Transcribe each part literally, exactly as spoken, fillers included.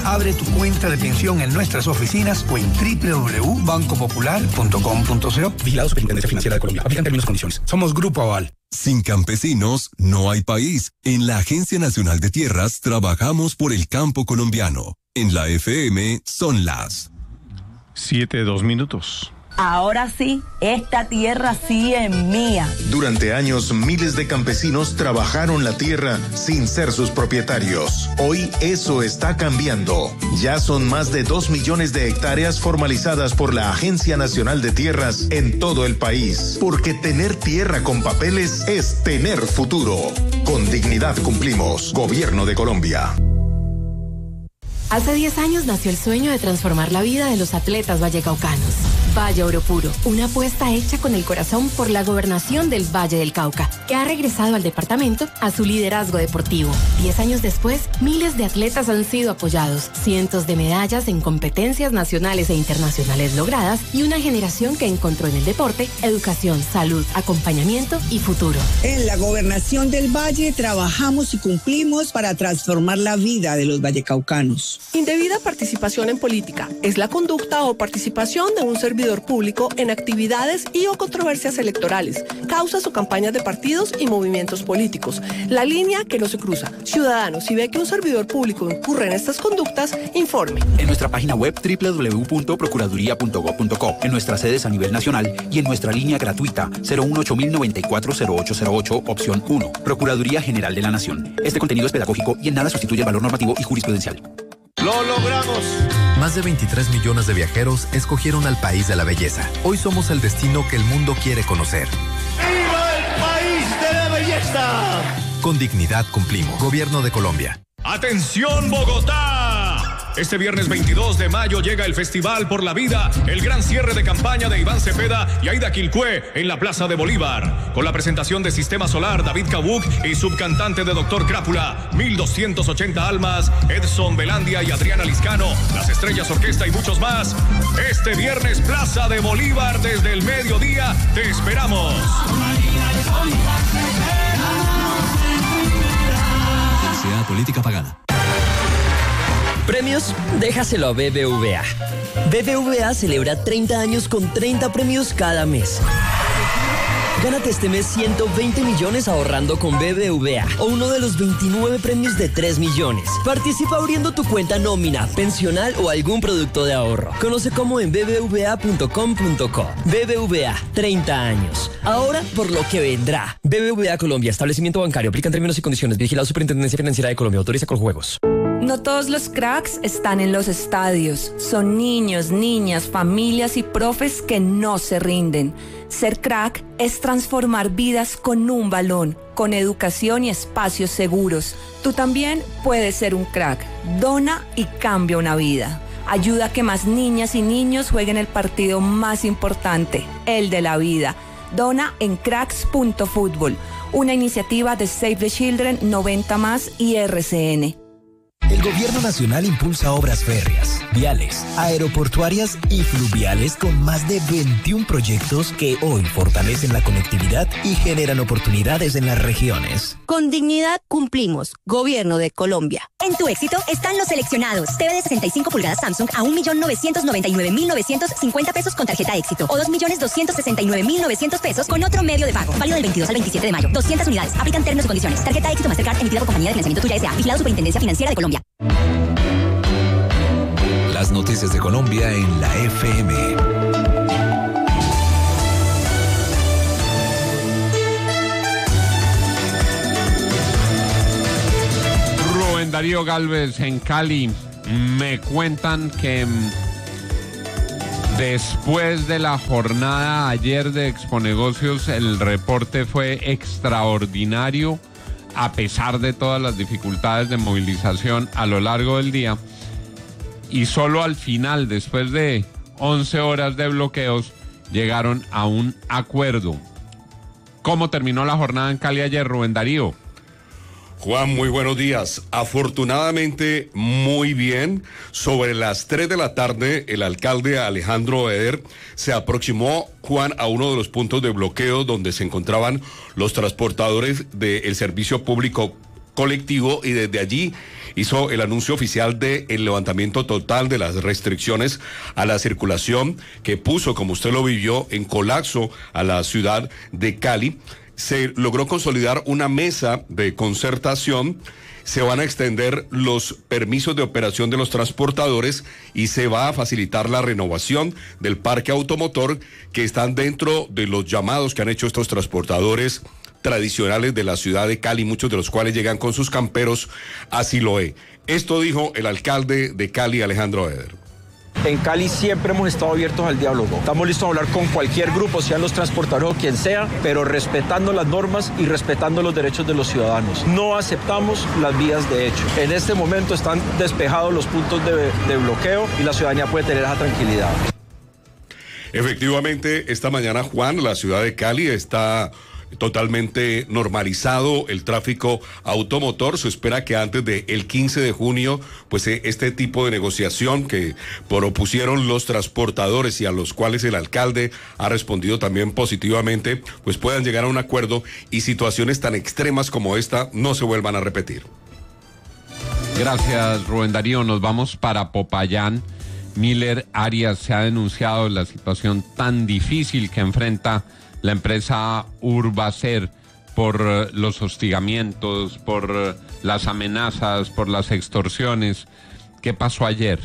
Abre tu cuenta de pensión en nuestras oficinas o en doble u doble u doble u punto banco popular punto com punto co. Vigilado Superintendencia Financiera de Colombia. Aplican términos y condiciones. Somos Grupo Aval. Sin campesinos no hay país. En la Agencia Nacional de Tierras trabajamos por el campo colombiano. En la F M son las siete, dos minutos. Ahora sí, esta tierra sí es mía. Durante años, miles de campesinos trabajaron la tierra sin ser sus propietarios. Hoy eso está cambiando. Ya son más de dos millones de hectáreas formalizadas por la Agencia Nacional de Tierras en todo el país. Porque tener tierra con papeles es tener futuro. Con dignidad cumplimos. Gobierno de Colombia. Hace diez años nació el sueño de transformar la vida de los atletas vallecaucanos. Valle Oro Puro, una apuesta hecha con el corazón por la gobernación del Valle del Cauca, que ha regresado al departamento a su liderazgo deportivo. Diez años después, miles de atletas han sido apoyados, cientos de medallas en competencias nacionales e internacionales logradas y una generación que encontró en el deporte educación, salud, acompañamiento y futuro. En la gobernación del Valle trabajamos y cumplimos para transformar la vida de los vallecaucanos. Indebida participación en política es la conducta o participación de un servidor público en actividades y o controversias electorales, causas o campañas de partidos y movimientos políticos. La línea que no se cruza. Ciudadano, si ve que un servidor público incurre en estas conductas, informe. En nuestra página web doble u doble u doble u punto procuraduría punto gob punto co, en nuestras sedes a nivel nacional y en nuestra línea gratuita cero uno ocho mil noventa y cuatro cero ocho cero ocho, opción uno. Procuraduría General de la Nación. Este contenido es pedagógico y en nada sustituye el valor normativo y jurisprudencial. ¡Lo logramos! Más de veintitrés millones de viajeros escogieron al país de la belleza. Hoy somos el destino que el mundo quiere conocer. ¡Viva el país de la belleza! Con dignidad cumplimos. Gobierno de Colombia. ¡Atención, Bogotá! Este viernes veintidós de mayo llega el Festival por la Vida, el gran cierre de campaña de Iván Cepeda y Aida Quilcué en la Plaza de Bolívar. Con la presentación de Sistema Solar, David Cabuc y subcantante de Doctor Crápula, mil doscientas ochenta almas, Edson Belandia y Adriana Liscano, Las Estrellas Orquesta y muchos más. Este viernes, Plaza de Bolívar, desde el mediodía, te esperamos. Sea política pagada. Premios, déjaselo a B B V A. B B V A celebra treinta años con treinta premios cada mes. Gánate este mes ciento veinte millones ahorrando con B B V A o uno de los veintinueve premios de tres millones. Participa abriendo tu cuenta nómina, pensional o algún producto de ahorro. Conoce cómo en b b v a punto com punto co. B B V A, treinta años. Ahora por lo que vendrá. B B V A Colombia, establecimiento bancario. Aplican términos y condiciones. Vigilado Superintendencia Financiera de Colombia. Autoriza con juegos. No todos los cracks están en los estadios. Son niños, niñas, familias y profes que no se rinden. Ser crack es transformar vidas con un balón, con educación y espacios seguros. Tú también puedes ser un crack. Dona y cambia una vida. Ayuda a que más niñas y niños jueguen el partido más importante, el de la vida. Dona en cracks punto fútbol, una iniciativa de Save the Children, noventa más y R C N. El Gobierno Nacional impulsa obras férreas, viales, aeroportuarias y fluviales con más de veintiún proyectos que hoy fortalecen la conectividad y generan oportunidades en las regiones. Con dignidad cumplimos. Gobierno de Colombia. En tu éxito están los seleccionados. T V de sesenta y cinco pulgadas Samsung a un millón novecientos noventa y nueve mil novecientos cincuenta pesos con tarjeta éxito o dos millones doscientos sesenta y nueve mil novecientos pesos con otro medio de pago. Válido del veintidós al veintisiete de mayo. doscientas unidades. Aplican términos y condiciones. Tarjeta éxito Mastercard emitida por Compañía de Financiamiento Tuya S A. Vigilado Superintendencia Financiera de Colombia. Las noticias de Colombia en la F M. Rubén Darío Galvez en Cali. Me cuentan que después de la jornada ayer de Exponegocios, el reporte fue extraordinario, a pesar de todas las dificultades de movilización a lo largo del día. Y solo al final, después de once horas de bloqueos, llegaron a un acuerdo. ¿Cómo terminó la jornada en Cali ayer, Rubén Darío? Juan, muy buenos días. Afortunadamente, muy bien. Sobre las tres de la tarde, el alcalde Alejandro Eder se aproximó, Juan, a uno de los puntos de bloqueo donde se encontraban los transportadores del servicio público colectivo y desde allí hizo el anuncio oficial de el levantamiento total de las restricciones a la circulación que puso, como usted lo vivió, en colapso a la ciudad de Cali. Se logró consolidar una mesa de concertación. Se van a extender los permisos de operación de los transportadores y se va a facilitar la renovación del parque automotor que están dentro de los llamados que han hecho estos transportadores tradicionales de la ciudad de Cali, muchos de los cuales llegan con sus camperos a Siloé. Esto dijo el alcalde de Cali, Alejandro Eder. En Cali siempre hemos estado abiertos al diálogo. Estamos listos a hablar con cualquier grupo, sean los transportadores o quien sea, pero respetando las normas y respetando los derechos de los ciudadanos. No aceptamos las vías de hecho. En este momento están despejados los puntos de, de bloqueo y la ciudadanía puede tener esa tranquilidad. Efectivamente, esta mañana, Juan, la ciudad de Cali está totalmente normalizado el tráfico automotor. Se espera que antes del quince de junio, pues este tipo de negociación que propusieron los transportadores y a los cuales el alcalde ha respondido también positivamente, pues puedan llegar a un acuerdo y situaciones tan extremas como esta no se vuelvan a repetir. Gracias, Rubén Darío. Nos vamos para Popayán. Miller Arias, se ha denunciado la situación tan difícil que enfrenta la empresa Urbacer por uh, los hostigamientos, por uh, las amenazas, por las extorsiones. ¿Qué pasó ayer?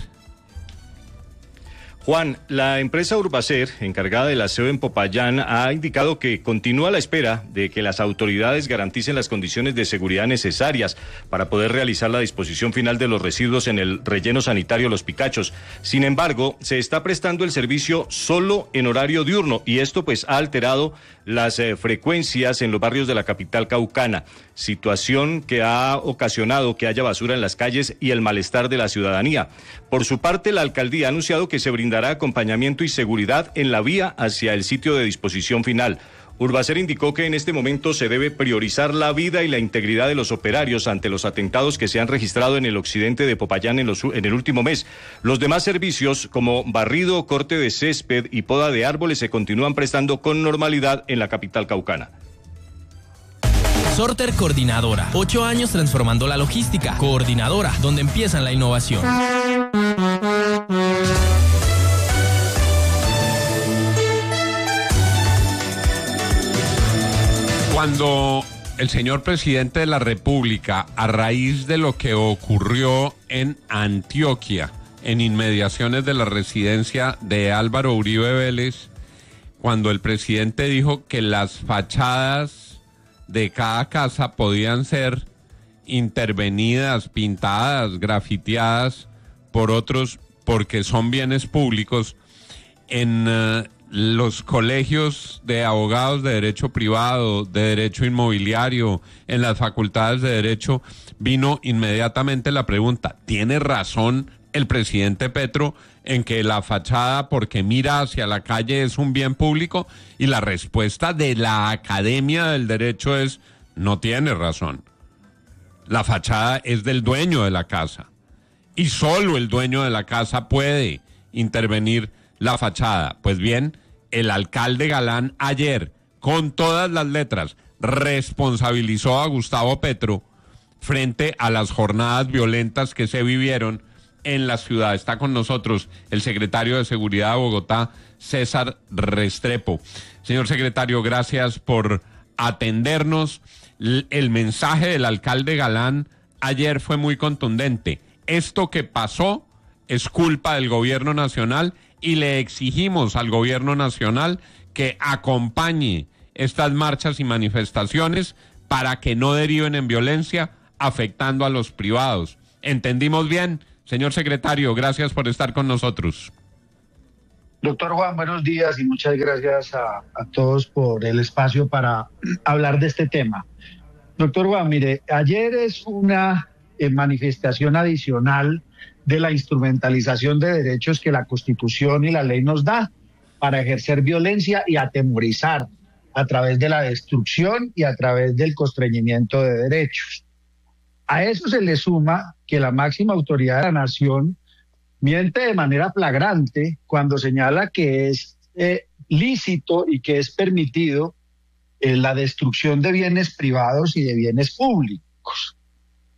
Juan, la empresa Urbacer, encargada del aseo en Popayán, ha indicado que continúa a la espera de que las autoridades garanticen las condiciones de seguridad necesarias para poder realizar la disposición final de los residuos en el relleno sanitario Los Picachos. Sin embargo, se está prestando el servicio solo en horario diurno y esto pues ha alterado las eh, frecuencias en los barrios de la capital caucana, situación que ha ocasionado que haya basura en las calles y el malestar de la ciudadanía. Por su parte, la alcaldía ha anunciado que se brindará acompañamiento y seguridad en la vía hacia el sitio de disposición final. Urbacer indicó que en este momento se debe priorizar la vida y la integridad de los operarios ante los atentados que se han registrado en el occidente de Popayán en, los, en el último mes. Los demás servicios, como barrido, corte de césped y poda de árboles, se continúan prestando con normalidad en la capital caucana. Sorter Coordinadora, ocho años transformando la logística. Coordinadora, donde empiezan la innovación. Cuando el señor presidente de la República, a raíz de lo que ocurrió en Antioquia, en inmediaciones de la residencia de Álvaro Uribe Vélez, cuando el presidente dijo que las fachadas de cada casa podían ser intervenidas, pintadas, grafiteadas por otros porque son bienes públicos, en uh, los colegios de abogados de derecho privado, de derecho inmobiliario, en las facultades de derecho, vino inmediatamente la pregunta: ¿tiene razón el presidente Petro en que la fachada, porque mira hacia la calle, es un bien público? Y la respuesta de la Academia del Derecho es: no tiene razón. La fachada es del dueño de la casa y solo el dueño de la casa puede intervenir la fachada. Pues bien, el alcalde Galán ayer, con todas las letras, responsabilizó a Gustavo Petro frente a las jornadas violentas que se vivieron en la ciudad. Está con nosotros el secretario de Seguridad de Bogotá, César Restrepo. Señor secretario, gracias por atendernos. El mensaje del alcalde Galán ayer fue muy contundente. Esto que pasó es culpa del gobierno nacional y le exigimos al gobierno nacional que acompañe estas marchas y manifestaciones para que no deriven en violencia afectando a los privados. ¿Entendimos bien? Señor secretario, gracias por estar con nosotros. Doctor Juan, buenos días y muchas gracias a, a todos por el espacio para hablar de este tema. Doctor Juan, mire, ayer es una eh, manifestación adicional de la instrumentalización de derechos que la Constitución y la ley nos da para ejercer violencia y atemorizar a través de la destrucción y a través del constreñimiento de derechos. A eso se le suma que la máxima autoridad de la nación miente de manera flagrante cuando señala que es eh, lícito y que es permitido eh, la destrucción de bienes privados y de bienes públicos.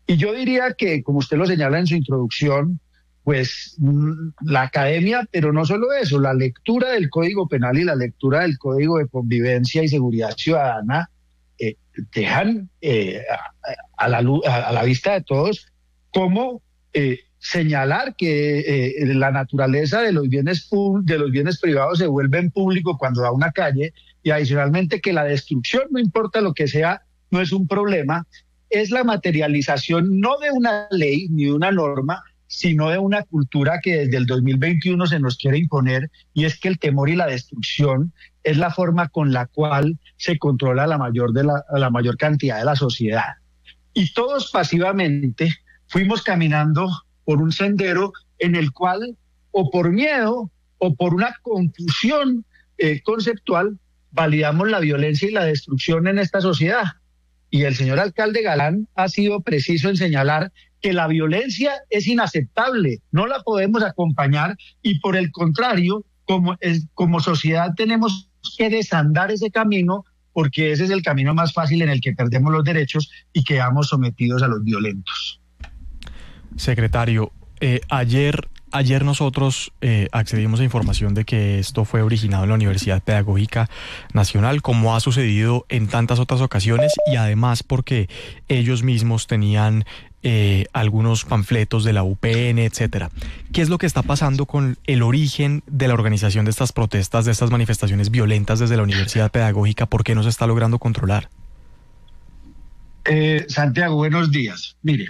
Y yo diría que, como usted lo señala en su introducción, pues la academia, pero no solo eso, la lectura del Código Penal y la lectura del Código de Convivencia y Seguridad Ciudadana eh, dejan eh, a, a, la, a la vista de todos cómo eh, señalar que eh, la naturaleza de los bienes de los bienes privados se vuelven públicos cuando da una calle, y adicionalmente que la destrucción, no importa lo que sea, no es un problema, es la materialización no de una ley ni de una norma, sino de una cultura que desde el dos mil veintiuno se nos quiere imponer, y es que el temor y la destrucción es la forma con la cual se controla la mayor, de la, la mayor cantidad de la sociedad. Y todos pasivamente fuimos caminando por un sendero en el cual, o por miedo, o por una confusión eh, conceptual, validamos la violencia y la destrucción en esta sociedad. Y el señor alcalde Galán ha sido preciso en señalar que la violencia es inaceptable, no la podemos acompañar, y por el contrario, como, es, como sociedad tenemos que desandar ese camino, porque ese es el camino más fácil en el que perdemos los derechos y quedamos sometidos a los violentos. Secretario, eh, ayer, ayer nosotros eh, accedimos a información de que esto fue originado en la Universidad Pedagógica Nacional, como ha sucedido en tantas otras ocasiones, y además porque ellos mismos tenían eh, algunos panfletos de la U P N, etcétera. ¿Qué es lo que está pasando con el origen de la organización de estas protestas, de estas manifestaciones violentas desde la Universidad Pedagógica? ¿Por qué no se está logrando controlar? Eh, Santiago, buenos días. Mire,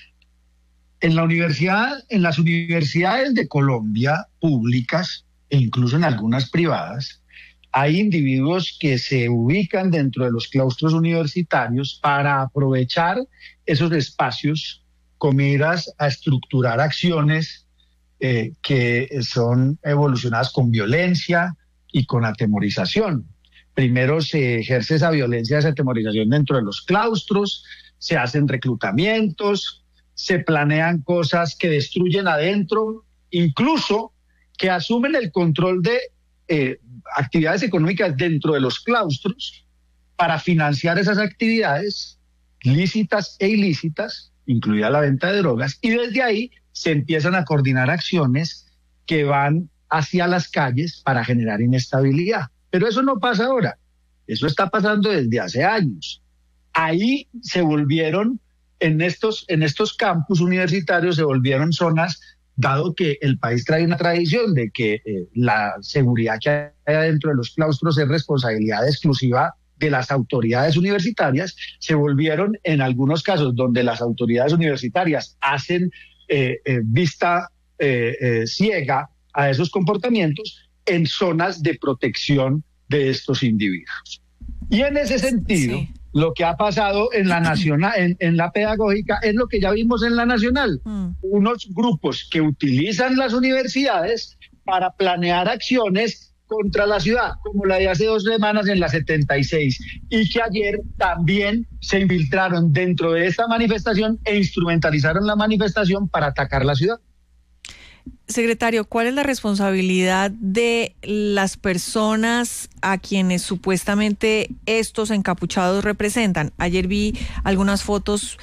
en la universidad, en las universidades de Colombia públicas e incluso en algunas privadas, hay individuos que se ubican dentro de los claustros universitarios para aprovechar esos espacios con miras a estructurar acciones eh, que son evolucionadas con violencia y con atemorización. Primero se ejerce esa violencia, esa atemorización dentro de los claustros, se hacen reclutamientos, se planean cosas que destruyen adentro, incluso que asumen el control de eh, actividades económicas dentro de los claustros para financiar esas actividades lícitas e ilícitas, incluida la venta de drogas, y desde ahí se empiezan a coordinar acciones que van hacia las calles para generar inestabilidad. Pero eso no pasa ahora, eso está pasando desde hace años. Ahí se volvieron En estos, en estos campus universitarios se volvieron zonas, dado que el país trae una tradición de que eh, la seguridad que hay dentro de los claustros es responsabilidad exclusiva de las autoridades universitarias, se volvieron en algunos casos donde las autoridades universitarias hacen eh, eh, vista eh, eh, ciega a esos comportamientos, en zonas de protección de estos individuos. Y en ese sentido... Sí. Lo que ha pasado en la nacional, en, en la pedagógica, es lo que ya vimos en la nacional. Mm. Unos grupos que utilizan las universidades para planear acciones contra la ciudad, como la de hace dos semanas en la setenta y seis, y que ayer también se infiltraron dentro de esta manifestación e instrumentalizaron la manifestación para atacar la ciudad. Secretario, ¿cuál es la responsabilidad de las personas a quienes supuestamente estos encapuchados representan? Ayer vi algunas fotos,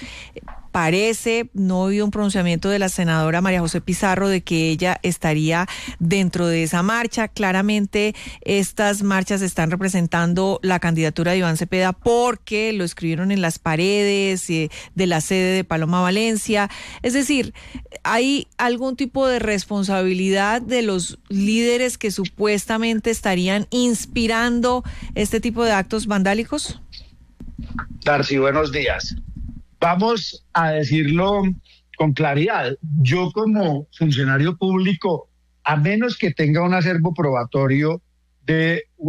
parece, no vi un pronunciamiento de la senadora María José Pizarro de que ella estaría dentro de esa marcha. Claramente estas marchas están representando la candidatura de Iván Cepeda porque lo escribieron en las paredes eh, de la sede de Paloma Valencia. Es decir, ¿hay algún tipo de responsabilidad de los líderes que supuestamente estarían inspirando este tipo de actos vandálicos? Darcy, buenos días. Vamos a decirlo con claridad. Yo como funcionario público, a menos que tenga un acervo probatorio de